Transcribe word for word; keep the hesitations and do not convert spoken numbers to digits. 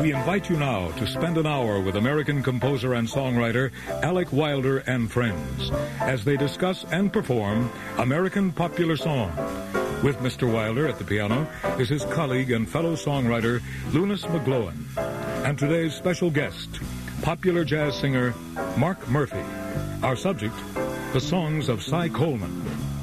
We invite you now to spend an hour with American composer and songwriter Alec Wilder and friends as they discuss and perform American popular song. With Mister Wilder at the piano is his colleague and fellow songwriter Lunice McGlowan. And today's special guest, popular jazz singer Mark Murphy. Our subject, the songs of Cy Coleman.